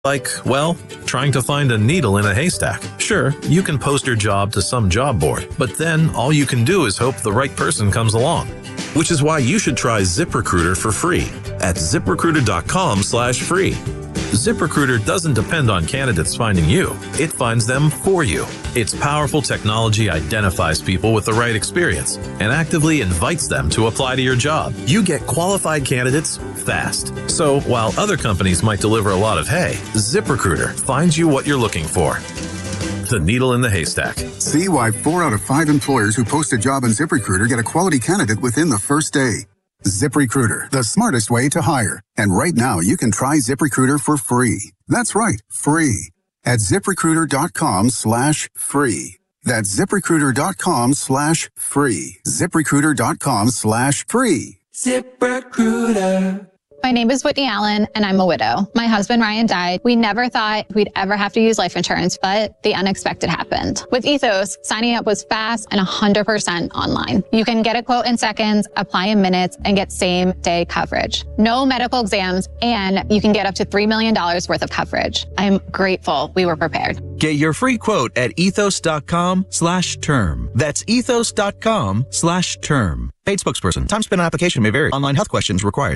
Like, well, trying to find a needle in a haystack. Sure, you can post your job to some job board, but then all you can do is hope the right person comes along. Which is why you should try ZipRecruiter for free at ziprecruiter.com/free. ZipRecruiter doesn't depend on candidates finding you. It finds them for you. Its powerful technology identifies people with the right experience and actively invites them to apply to your job. You get qualified candidates fast. So while other companies might deliver a lot of hay, ZipRecruiter finds you what you're looking for. The needle in the haystack. See why 4 out of 5 employers who post a job on ZipRecruiter get a quality candidate within the first day. ZipRecruiter, the smartest way to hire. And right now, you can try ZipRecruiter for free. That's right, free. At ZipRecruiter.com/free. That's ZipRecruiter.com/free. ZipRecruiter.com/free. ZipRecruiter. My name is Whitney Allen, and I'm a widow. My husband, Ryan, died. We never thought we'd ever have to use life insurance, but the unexpected happened. With Ethos, signing up was fast and 100% online. You can get a quote in seconds, apply in minutes, and get same-day coverage. No medical exams, and you can get up to $3 million worth of coverage. I'm grateful we were prepared. Get your free quote at ethos.com/term. That's ethos.com/term. Paid spokesperson. Time spent on application may vary. Online health questions required.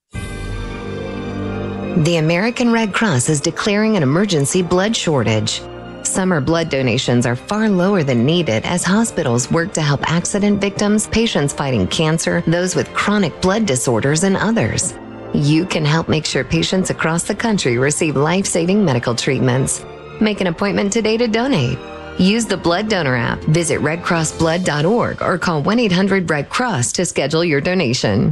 The American Red Cross is declaring an emergency blood shortage. Summer blood donations are far lower than needed as hospitals work to help accident victims, patients fighting cancer, those with chronic blood disorders, and others. You can help make sure patients across the country receive life-saving medical treatments. Make an appointment today to donate. Use the Blood Donor app, visit redcrossblood.org, or call 1-800-RED-CROSS to schedule your donation.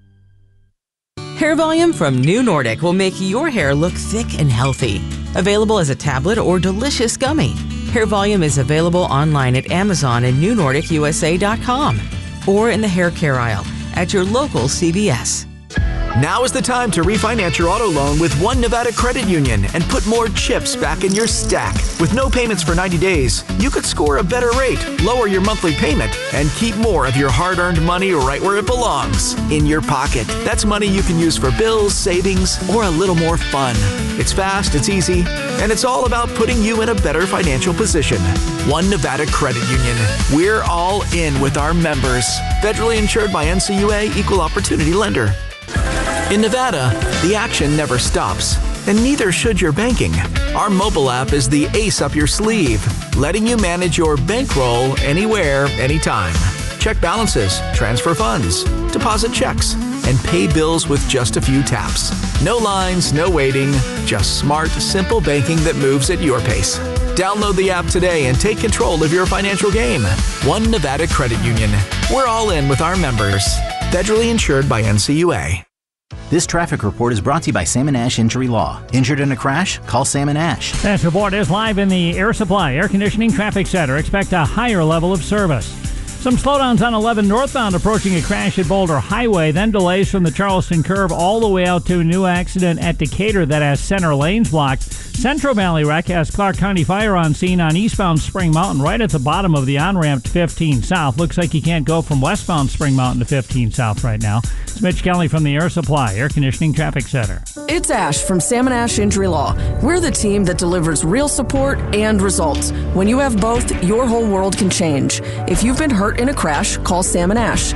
Hair Volume from New Nordic will make your hair look thick and healthy. Available as a tablet or delicious gummy. Hair Volume is available online at Amazon and newnordicusa.com or in the hair care aisle at your local CVS. Now is the time to refinance your auto loan with One Nevada Credit Union and put more chips back in your stack. With no payments for 90 days, you could score a better rate, lower your monthly payment, and keep more of your hard-earned money right where it belongs, in your pocket. That's money you can use for bills, savings, or a little more fun. It's fast, it's easy, and it's all about putting you in a better financial position. One Nevada Credit Union. We're all in with our members. Federally insured by NCUA, Equal Opportunity Lender. In Nevada, the action never stops, and neither should your banking. Our mobile app is the ace up your sleeve, letting you manage your bankroll anywhere, anytime. Check balances, transfer funds, deposit checks, and pay bills with just a few taps. No lines, no waiting, just smart, simple banking that moves at your pace. Download the app today and take control of your financial game. One Nevada Credit Union. We're all in with our members. Federally insured by NCUA. This traffic report is brought to you by Sam & Ash Injury Law. Injured in a crash? Call Sam & Ash. This report is live in the Air Supply Air Conditioning Traffic Center. Expect a higher level of service. Some slowdowns on 11 northbound approaching a crash at Boulder Highway, then delays from the Charleston Curve all the way out to a new accident at Decatur that has center lanes blocked. Central Valley wreck has Clark County Fire on scene on eastbound Spring Mountain right at the bottom of the on-ramp to 15 South. Looks like you can't go from westbound Spring Mountain to 15 South right now. It's Mitch Kelly from the Air Supply Air Conditioning Traffic Center. It's Ash from Sam & Ash Injury Law. We're the team that delivers real support and results. When you have both, your whole world can change. If you've been hurt in a crash, call Sam & Ash,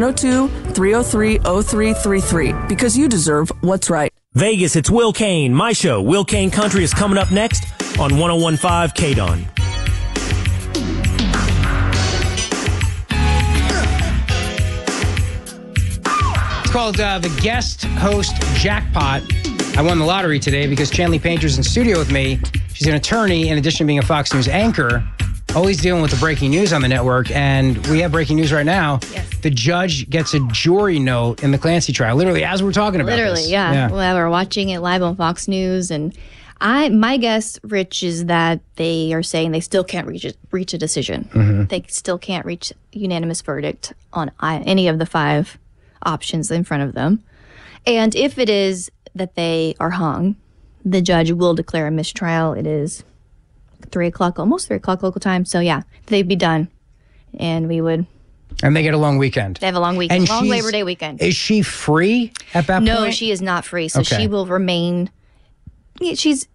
702-303-0333, because you deserve what's right. Vegas, it's Will Kane. My show, Will Kane Country, is coming up next on 101.5 KDON. It's called the Guest Host Jackpot. I won the lottery today because Chanley Painter's in studio with me. She's an attorney in addition to being a Fox News anchor, always dealing with the breaking news on the network. And we have breaking news right now. Yes. The judge gets a jury note in the Clancy trial, literally as we're talking about this. Literally, yeah. Well, we're watching it live on Fox News. And my guess, Rich, is that they are saying they still can't reach a decision. Mm-hmm. They still can't reach a unanimous verdict on any of the 5 options in front of them. And if it is that they are hung, the judge will declare a mistrial. It is 3 o'clock, almost 3 o'clock local time. So yeah, they'd be done. And we would. And they get a long weekend. They have a long weekend, long Labor Day weekend. Is she free at that point? No, she is not free. So she will remain. She's